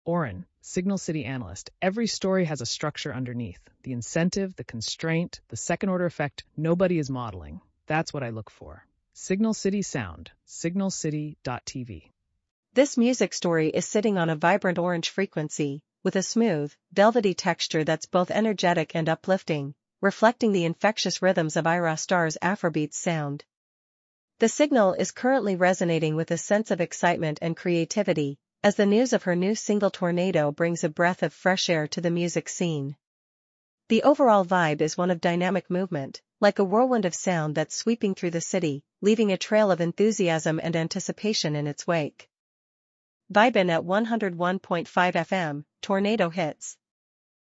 Oren, Signal City analyst. Every story has a structure underneath. The incentive, the constraint, the second-order effect nobody is modeling. That's what I look for. Signal City Sound, signalcity.tv. This music story is sitting on a vibrant orange frequency, with a smooth, velvety texture that's both energetic and uplifting, reflecting the infectious rhythms of Ira Starr's Afrobeats sound. The signal is currently resonating with a sense of excitement and creativity, as the news of her new single Tornado brings a breath of fresh air to the music scene. The overall vibe is one of dynamic movement, like a whirlwind of sound that's sweeping through the city, leaving a trail of enthusiasm and anticipation in its wake. Vibin at 101.5 FM, Tornado Hits.